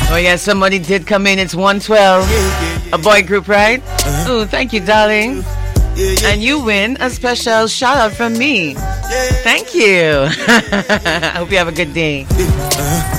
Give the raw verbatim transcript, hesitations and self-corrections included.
Oh, yeah, somebody did come in. It's one twelve. A boy group, right? Oh, thank you, darling. And you win a special shout out from me. Thank you. I hope you have a good day.